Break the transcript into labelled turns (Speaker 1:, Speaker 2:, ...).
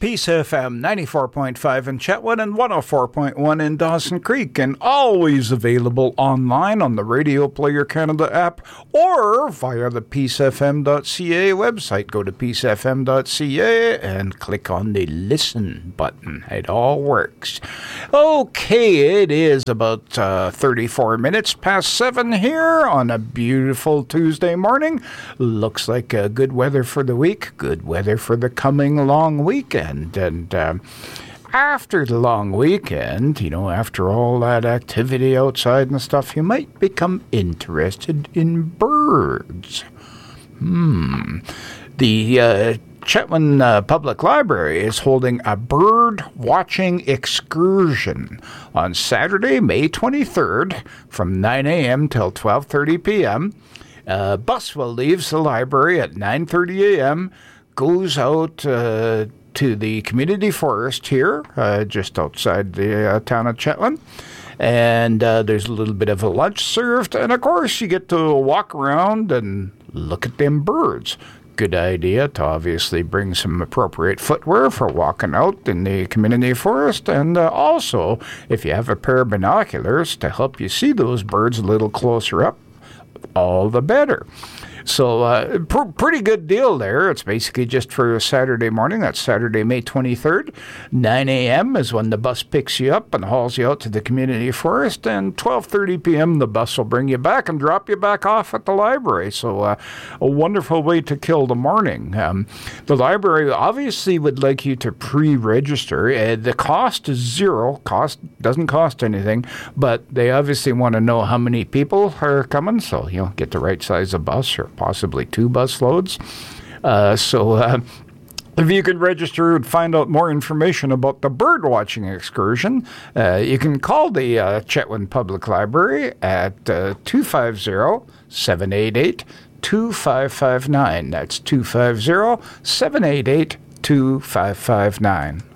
Speaker 1: Peace FM 94.5 in Chetwood and 104.1 in Dawson Creek, and always available online on the Radio Player Canada app or via the peacefm.ca website. Go to peacefm.ca and click on the listen button. It all works. Okay, it is about 34 minutes past 7 here on a beautiful Tuesday morning. Looks like good weather for the week, good weather for the coming long weekend. And after the long weekend, after all that activity outside and stuff, you might become interested in birds. The Chetwynd Public Library is holding a bird watching excursion on Saturday, May 23rd from 9 a.m. till 12:30 p.m. Bus will leave the library at 9:30 a.m., goes out to the community forest here, just outside the town of Chetwynd. And there's a little bit of a lunch served. And, of course, you get to walk around and look at them birds. Good idea to obviously bring some appropriate footwear for walking out in the community forest. And also, if you have a pair of binoculars to help you see those birds a little closer up, all the better. So, pretty good deal there. It's basically just for a Saturday morning. That's Saturday, May 23rd. 9 a.m. is when the bus picks you up and hauls you out to the community forest. And 12:30 p.m., the bus will bring you back and drop you back off at the library. So, a wonderful way to kill the morning. The library obviously would like you to pre-register. The cost is zero. Doesn't cost anything. But they obviously want to know how many people are coming. So, get the right size of bus or possibly 2 bus loads. If you could register and find out more information about the bird watching excursion, you can call the Chetwynd Public Library at 250-788-2559. That's 250-788-2559.